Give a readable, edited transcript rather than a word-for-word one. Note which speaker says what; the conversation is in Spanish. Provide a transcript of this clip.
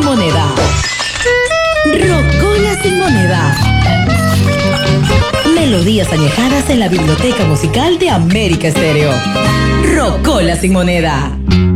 Speaker 1: sin moneda. Rocola sin moneda. Melodías añejadas en la biblioteca musical de América Estéreo. Rocola sin moneda.